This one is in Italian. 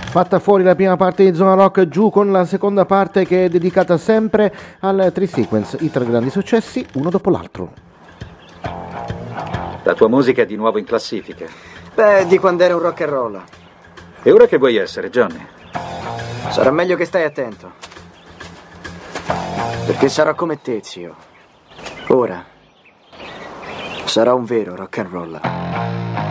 Fatta fuori la prima parte di Zona Rock, giù con la seconda parte che è dedicata sempre al Tri-Sequence, i 3 grandi successi, uno dopo l'altro. La tua musica è di nuovo in classifica. Beh, di quando era un rock and roll. E ora che vuoi essere, Johnny? Sarà meglio che stai attento. Perché sarò come te, zio. Ora sarò un vero rock and roll.